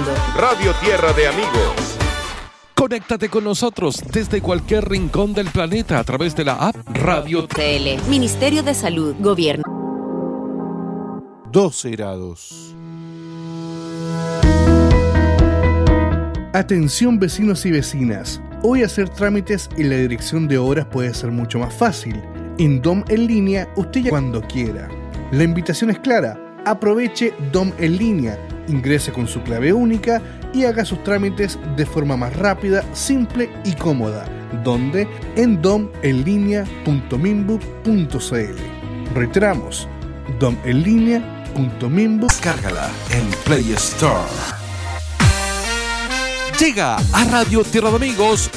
Radio Tierra de Amigos. Conéctate con nosotros desde cualquier rincón del planeta a través de la app Radio TL. Ministerio de Salud, Gobierno. 12 grados. Atención vecinos y vecinas. Hoy hacer trámites en la dirección de obras puede ser mucho más fácil. En DOM en línea, usted ya cuando quiera. La invitación es clara. Aproveche DOM en línea, ingrese con su clave única y haga sus trámites de forma más rápida, simple y cómoda. ¿Dónde? En domenlinea.minbu.cl. Reiteramos, domenlinea.minbu. Cárgala en Play Store. Llega a Radio Tierra de Amigos